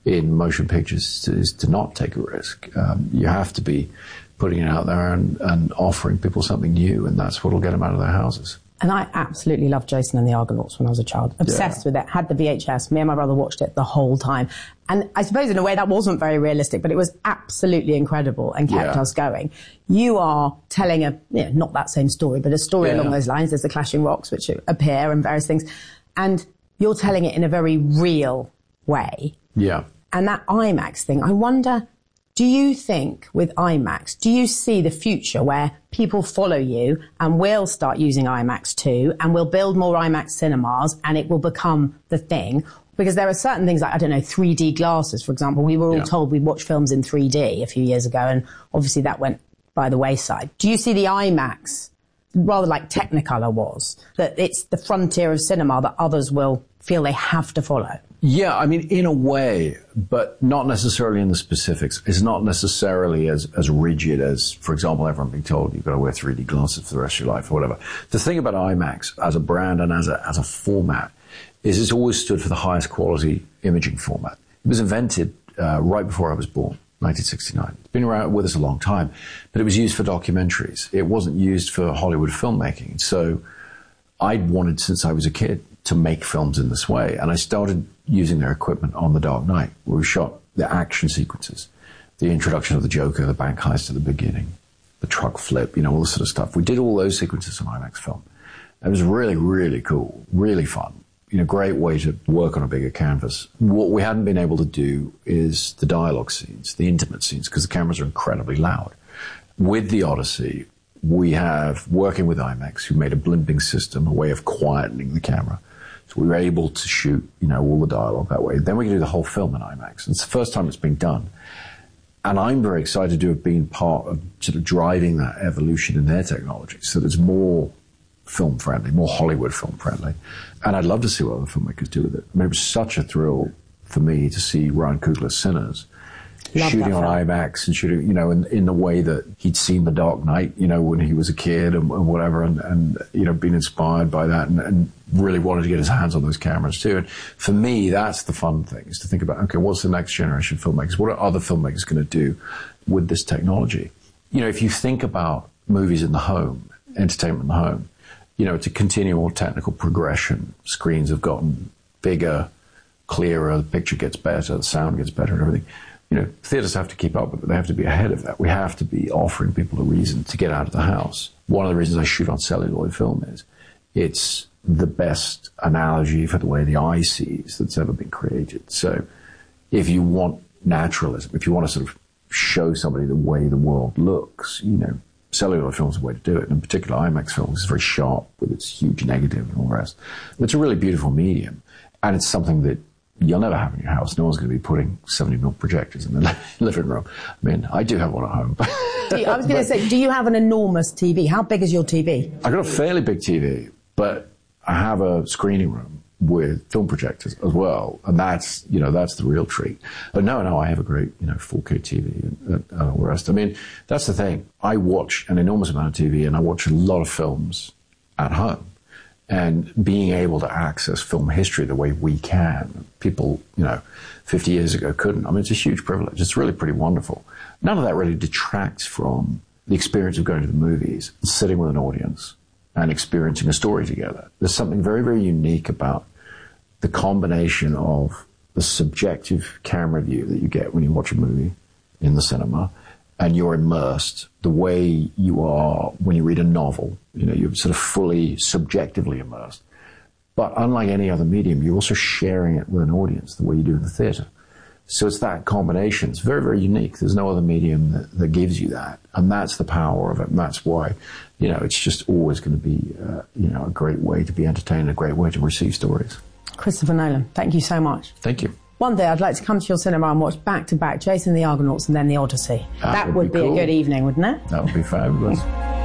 in motion pictures is to not take a risk. You have to be putting it out there and offering people something new, and that's what will get them out of their houses. And I absolutely loved Jason and the Argonauts when I was a child. Obsessed with it. Had the VHS. Me and my brother watched it the whole time. And I suppose in a way that wasn't very realistic, but it was absolutely incredible and kept us going. You are telling not that same story, but a story along those lines. There's the clashing rocks which appear and various things. And you're telling it in a very real way. Yeah. And that IMAX thing, I wonder, do you think with IMAX, do you see the future where people follow you and will start using IMAX too, and we'll build more IMAX cinemas and it will become the thing? Because there are certain things like, 3D glasses, for example. We were all told we'd watch films in 3D a few years ago, and obviously that went by the wayside. Do you see the IMAX, rather like Technicolor was, that it's the frontier of cinema that others will feel they have to follow? Yeah, I mean, in a way, but not necessarily in the specifics. It's not necessarily as rigid as, for example, everyone being told you've got to wear 3D glasses for the rest of your life or whatever. The thing about IMAX as a brand and as a format is it's always stood for the highest quality imaging format. It was invented right before I was born, 1969. It's been around with us a long time, but it was used for documentaries. It wasn't used for Hollywood filmmaking. So I'd wanted since I was a kid to make films in this way. And I started using their equipment on The Dark Knight, where we shot the action sequences, the introduction of the Joker, the bank heist at the beginning, the truck flip, all this sort of stuff. We did all those sequences on IMAX film. It was really, really cool, really fun. Great way to work on a bigger canvas. What we hadn't been able to do is the dialogue scenes, the intimate scenes, because the cameras are incredibly loud. With the Odyssey, we have, working with IMAX, who made a blimping system, a way of quietening the camera. So we were able to shoot, all the dialogue that way. Then we can do the whole film in IMAX. It's the first time it's been done. And I'm very excited to have been part of sort of driving that evolution in their technology. So there's more film friendly, more Hollywood film friendly. And I'd love to see what other filmmakers do with it. I mean, it was such a thrill for me to see Ryan Coogler's Sinners shooting on IMAX and shooting, in the way that he'd seen The Dark Knight, when he was a kid and whatever, and been inspired by that and really wanted to get his hands on those cameras too. And for me, that's the fun thing, is to think about, okay, what's the next generation of filmmakers? What are other filmmakers going to do with this technology? If you think about movies in the home, entertainment in the home, it's a continual technical progression. Screens have gotten bigger, clearer, the picture gets better, the sound gets better and everything. Theatres have to keep up with it. They have to be ahead of that. We have to be offering people a reason to get out of the house. One of the reasons I shoot on celluloid film is it's the best analogy for the way the eye sees that's ever been created. So if you want naturalism, if you want to sort of show somebody the way the world looks, celluloid film is a way to do it. And in particular, IMAX film is very sharp with its huge negative and all the rest. It's a really beautiful medium. And it's something that you'll never have in your house. No one's going to be putting 70mm projectors in the living room. I mean, I do have one at home. I was going to say, do you have an enormous TV? How big is your TV? I've got a fairly big TV, but I have a screening room with film projectors as well. And that's, that's the real treat. But no, I have a great, 4K TV and all the rest. I mean, that's the thing. I watch an enormous amount of TV and I watch a lot of films at home. And being able to access film history the way we can, people, 50 years ago couldn't. I mean, it's a huge privilege. It's really pretty wonderful. None of that really detracts from the experience of going to the movies, sitting with an audience, and experiencing a story together. There's something very, very unique about the combination of the subjective camera view that you get when you watch a movie in the cinema, and you're immersed the way you are when you read a novel. You're sort of fully subjectively immersed. But unlike any other medium, you're also sharing it with an audience the way you do in the theatre. So it's that combination. It's very, very unique. There's no other medium that gives you that. And that's the power of it. And that's why, it's just always going to be, a great way to be entertained, a great way to receive stories. Christopher Nolan, thank you so much. Thank you. One day I'd like to come to your cinema and watch back-to-back Jason and the Argonauts and then the Odyssey. That would be cool. A good evening, wouldn't it? That would be fabulous.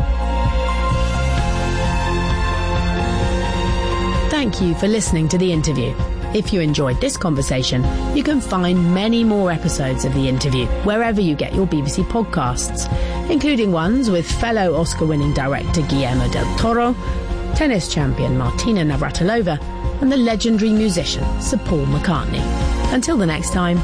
Thank you for listening to The Interview. If you enjoyed this conversation, you can find many more episodes of The Interview wherever you get your BBC podcasts, including ones with fellow Oscar-winning director Guillermo del Toro, tennis champion Martina Navratilova, and the legendary musician Sir Paul McCartney. Until the next time,